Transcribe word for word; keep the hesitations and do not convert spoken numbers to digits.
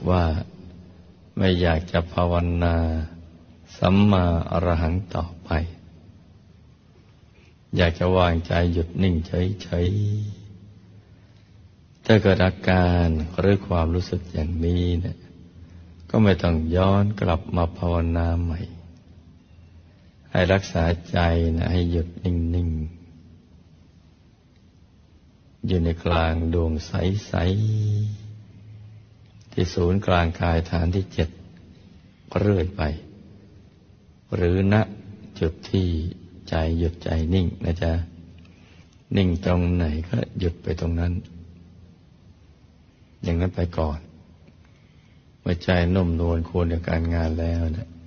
ว่าไม่อยากจะภาวนาสัมมาอรหังต่อไปอยากจะวางใจหยุดนิ่งเฉยๆถ้าเกิดอาการหรือความรู้สึกอย่างนี้เนี่ยก็ไม่ต้องย้อนกลับมาภาวนาใหม่ให้รักษาใจนะให้หยุดนิ่งๆอยู่ในกลางดวงใสๆที่ศูนย์กลางกายฐานที่เจ็ดเรื่อยไปหรือณจุดที่ใจหยุดใจนิ่งนะจ๊ะนิ่งตรงไหนก็หยุดไปตรงนั้นอย่างนั้นไปก่อนเมื่อใจนุ่มนวลควรกับการงานแล้วนะ